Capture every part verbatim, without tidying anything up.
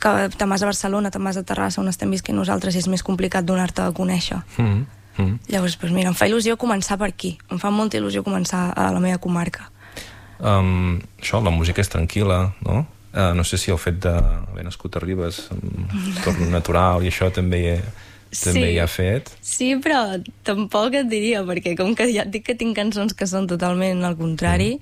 que te'n vas a Barcelona, te'n vas a Terrassa, on estem visquent nosaltres, és més complicat donar-te a conèixer. Mm-hmm. Mm-hmm. Llavors, doncs mira, em fa il·lusió començar per aquí. Em fa molta il·lusió començar a la meva comarca. Um, això, la música és tranquil·la, no? Uh, no sé si el fet d'haver nascut a Ribes, entorn natural i això també hi, també Sí. hi ha fet. Sí, però tampoc et diria, perquè com que ja et dic que tinc cançons que són totalment al contrari,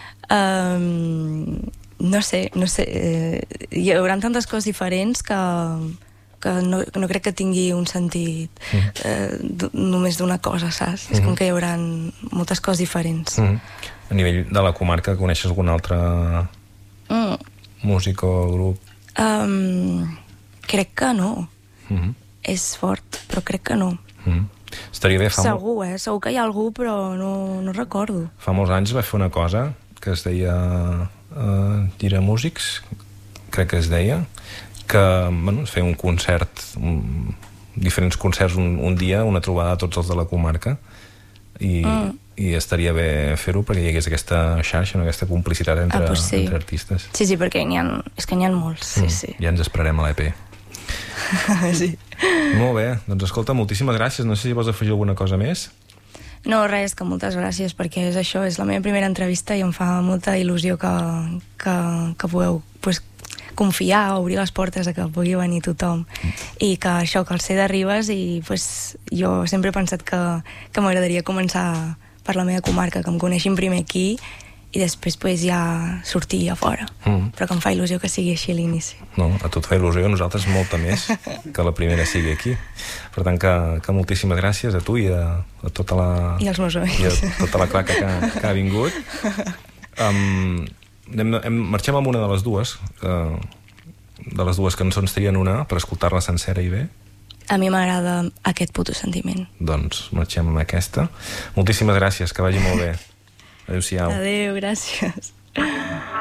um, no sé, no sé, eh, hi haurà tantes coses diferents que, que no, no crec que tingui un sentit eh, només d'una cosa, saps? És com que hi haurà moltes coses diferents. Mm-hmm. A nivell de la comarca, coneixes algun altre Mm. músic o grup? Um, crec que no. Mm-hmm. És fort, però crec que no. Mm-hmm. Estaria bé, fa, mo Segur, eh? Segur que hi ha algú, però no, no recordo. fa molts anys va fer una cosa que es deia uh, Gira Músics, crec que es deia, que bueno, es feia un concert, un, diferents concerts un, un dia, una trobada de tots els de la comarca, i, mm. i estaria bé fer-ho perquè hi hagués aquesta xarxa, aquesta complicitat entre, ah, pues sí. entre artistes. Sí, sí, perquè n'hi ha, és que n'hi ha molts, sí, Mm. sí. Ja ens esperarem a l'E P. Sí. Molt bé, doncs escolta, moltíssimes gràcies. No sé si vols afegir alguna cosa més. No, res, que moltes gràcies, perquè és això, és la meva primera entrevista i em fa molta il·lusió que, que, que pugueu pues, confiar, obrir les portes a que pugui venir tothom. I que això, que el ser de Ribes, i pues, jo sempre he pensat que, que m'agradaria començar per la meva comarca, que em coneixin primer aquí i després pues, ja sortir a fora. Mm. Però que em fa il·lusió que sigui així a l'inici. No, a tu et fa il·lusió, a nosaltres molta més que la primera sigui aquí. Per tant, que, que moltíssimes gràcies a tu i a, a tota la... I als meus amics. I a tota la claca que, que ha vingut. Um, anem, hem, marxem amb una de les dues. Uh, de les dues cançons trien una per escoltar-la sencera i bé. A mi m'agrada aquest puto sentiment. Doncs marxem amb aquesta. Moltíssimes gràcies, que vagi molt bé. Adéu-siau. Adéu, gràcies.